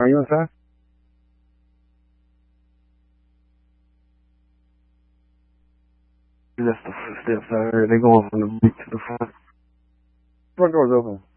Are you inside? That's the footsteps I heard. They going from the back to the front. Front door's open.